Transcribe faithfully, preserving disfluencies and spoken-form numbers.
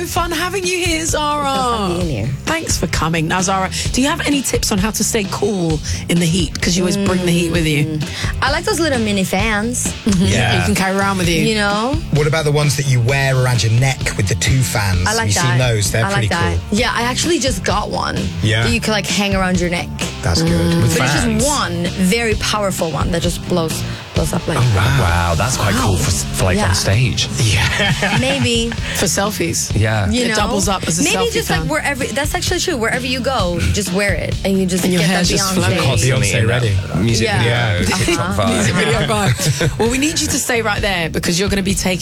Fun having you here, Zara. fun being here. Thanks for coming. Now, Zara, do you have any tips on how to stay cool in the heat? Because you always mm. bring the heat with you. I like those little mini fans. Mm-hmm. Yeah. You can carry around with you. You know? What about the ones that you wear around your neck with the two fans? I like You've that. seen those? They're I pretty like that. cool. Yeah, I actually just got one. Yeah. That you can like hang around your neck. That's good. Mm. With but fans. it's just one very powerful one that just blows blows up like oh, wow. wow, that's quite cool for, for like yeah. on stage. Yeah. Maybe. For selfies. Yeah. You it know? doubles up as a Maybe selfie just fan. like wherever, that's actually true. Wherever you go, just wear it. And you just and your get hair's that just Beyonce. flowing. Constantly in ready. Music Yeah. video, Uh-huh. TikTok vibe. Music video vibe. Well, we need you to stay right there because you're going to be taking